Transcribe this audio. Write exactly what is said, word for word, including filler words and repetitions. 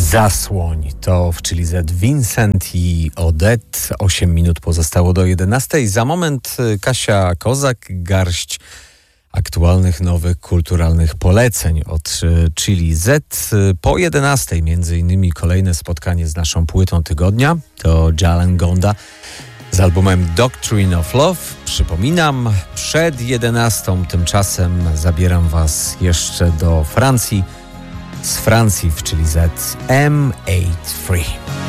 Zasłoń to w Chili Z Vincent i Odette. osiem minut pozostało do jedenastej. Za moment Kasia Kozak, garść aktualnych, nowych, kulturalnych poleceń od Chili Z. Po jedenastej między innymi kolejne spotkanie z naszą płytą tygodnia. To Jalen Gonda z albumem Doctrine of Love. Przypominam, przed jedenastą tymczasem zabieram was jeszcze do Francji. Z Francji w Chili Z M osiem trzy.